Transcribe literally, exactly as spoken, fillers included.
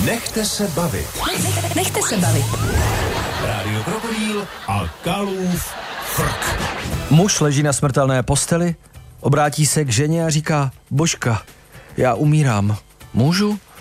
Nechte se bavit. Nechte se bavit. Rádio Krokodýl a Kalův frk. Muž leží na smrtelné posteli, obrátí se k ženě a říká: Božka, já umírám. Můžu?